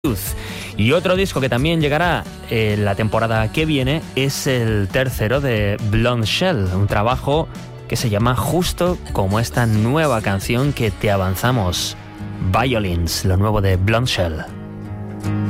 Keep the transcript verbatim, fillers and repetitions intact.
Y otro disco que también llegará eh, la temporada que viene es el tercero de Blonde Shell, un trabajo que se llama justo como esta nueva canción que te avanzamos, Violins, lo nuevo de Blonde Shell.